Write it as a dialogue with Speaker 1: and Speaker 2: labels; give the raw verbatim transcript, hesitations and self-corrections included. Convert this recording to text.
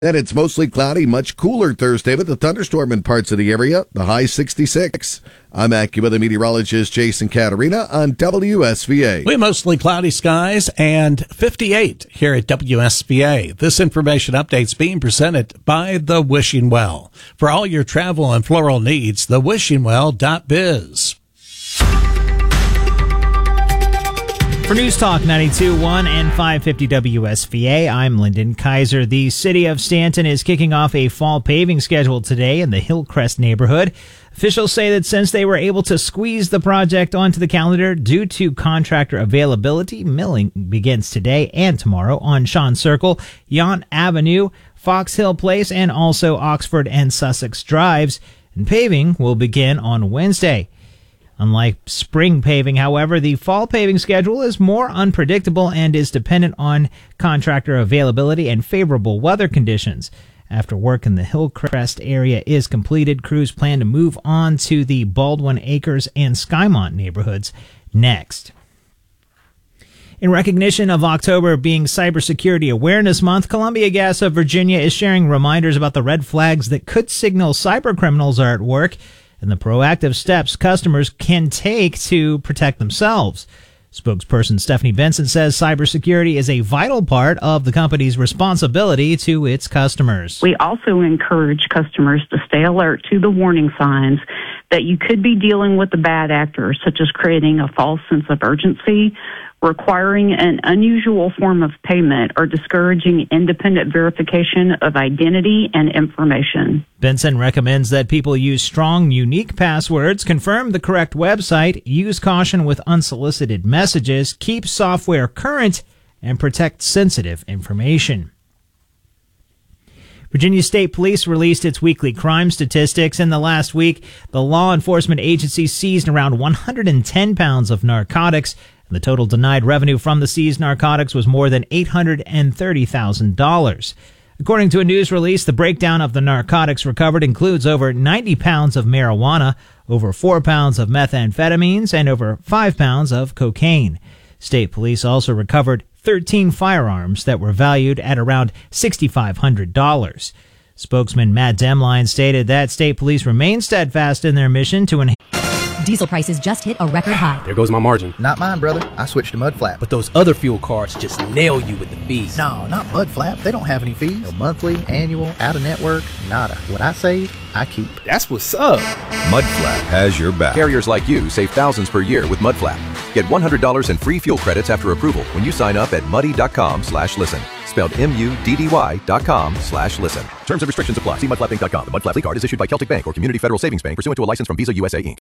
Speaker 1: And it's mostly cloudy, much cooler Thursday with a thunderstorm in parts of the area. The high sixty-six. I'm AccuWeather meteorologist Jason Caterina on W S V A.
Speaker 2: We have mostly cloudy skies and fifty-eight here at W S V A. This information update's being presented by The Wishing Well. For all your travel and floral needs, the wishing well dot biz.
Speaker 3: For News Talk ninety-two point one and five fifty W S V A, I'm Lyndon Kaiser. The city of Stanton is kicking off a fall paving schedule today in the Hillcrest neighborhood. Officials say that since they were able to squeeze the project onto the calendar due to contractor availability, milling begins today and tomorrow on Sean Circle, Yount Avenue, Fox Hill Place, and also Oxford and Sussex Drives. And paving will begin on Wednesday. Unlike spring paving, however, the fall paving schedule is more unpredictable and is dependent on contractor availability and favorable weather conditions. After work in the Hillcrest area is completed, crews plan to move on to the Baldwin Acres and Skymont neighborhoods next. In recognition of October being Cybersecurity Awareness Month, Columbia Gas of Virginia is sharing reminders about the red flags that could signal cybercriminals are at work and the proactive steps customers can take to protect themselves. Spokesperson Stephanie Benson says cybersecurity is a vital part of the company's responsibility to its customers.
Speaker 4: We also encourage customers to stay alert to the warning signs that you could be dealing with a bad actor, such as creating a false sense of urgency, requiring an unusual form of payment, or discouraging independent verification of identity and information.
Speaker 3: Benson recommends that people use strong, unique passwords, confirm the correct website, use caution with unsolicited messages, keep software current, and protect sensitive information. Virginia State Police released its weekly crime statistics. In the last week, the law enforcement agency seized around one hundred ten pounds of narcotics. The total denied revenue from the seized narcotics was more than eight hundred thirty thousand dollars. According to a news release, the breakdown of the narcotics recovered includes over ninety pounds of marijuana, over four pounds of methamphetamines, and over five pounds of cocaine. State police also recovered thirteen firearms that were valued at around six thousand five hundred dollars. Spokesman Matt Demline stated that state police remain steadfast in their mission to enhance.
Speaker 5: Diesel prices just hit a record high.
Speaker 6: There goes my margin.
Speaker 7: Not mine, brother. I switched to Mudflap.
Speaker 6: But those other fuel cards just nail you with the fees.
Speaker 7: No, not Mudflap. They don't have any fees. No monthly, annual, out-of-network, nada. What I save, I keep.
Speaker 6: That's what's up.
Speaker 8: Mudflap has your back.
Speaker 9: Carriers like you save thousands per year with Mudflap. Get one hundred dollars in free fuel credits after approval when you sign up at muddy.com slash listen. Spelled M-U-D-D-Y dot com slash listen. Terms and restrictions apply. See mudflap inc dot com. The Mudflap card is issued by Celtic Bank or Community Federal Savings Bank pursuant to a license from Visa U S A Incorporated.